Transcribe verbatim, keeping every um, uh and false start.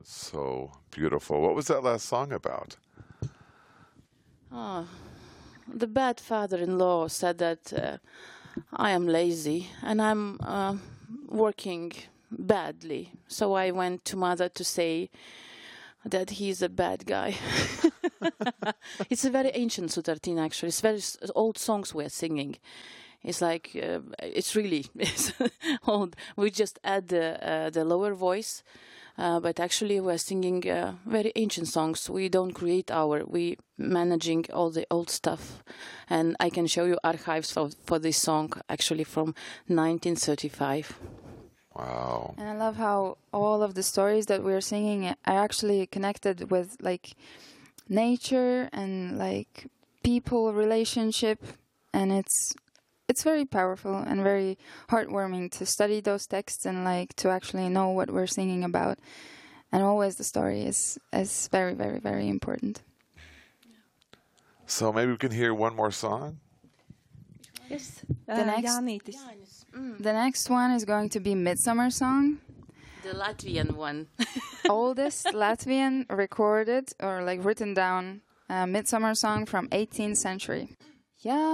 So beautiful. What was that last song about? Oh, the bad father-in-law said that uh, I am lazy and I'm uh, working badly. So I went to mother to say that he's a bad guy. It's a very ancient Sutartina, actually. It's very s- old songs we're singing. It's like uh, it's really it's old. We just add the uh, the lower voice, uh, but actually we're singing uh, very ancient songs. We don't create our. We managing all the old stuff, and I can show you archives for for this song actually from nineteen thirty-five. Wow. And I love how all of the stories that we're singing are actually connected with like nature and like people relationship, and it's it's very powerful and very heartwarming to study those texts and like to actually know what we're singing about. And always the story is is very very very important. So maybe we can hear one more song? Yes. The Uh, next- Jānītis. The next one is going to be Midsummer Song, The Latvian one. oldest Latvian recorded or like written down uh, Midsummer Song from eighteenth century. Yeah.